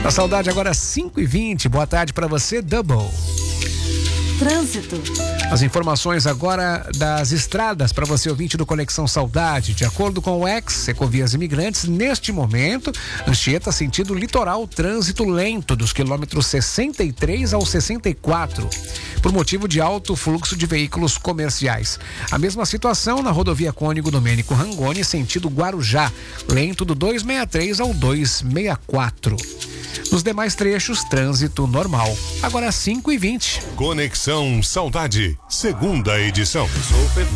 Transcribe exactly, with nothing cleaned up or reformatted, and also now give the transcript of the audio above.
A Saudade agora cinco e vinte. Boa tarde para você, Double. Trânsito. As informações agora das estradas para você, ouvinte do Conexão Saudade. De acordo com o ex Ecovias Imigrantes, neste momento, Anchieta sentido litoral, trânsito lento dos quilômetros sessenta e três ao sessenta e quatro, por motivo de alto fluxo de veículos comerciais. A mesma situação na rodovia Cônigo Domênico Rangoni, sentido Guarujá, lento do duzentos e sessenta e três ao duzentos e sessenta e quatro. Nos demais trechos, trânsito normal. Agora cinco e vinte. Conexão Saudade, segunda edição.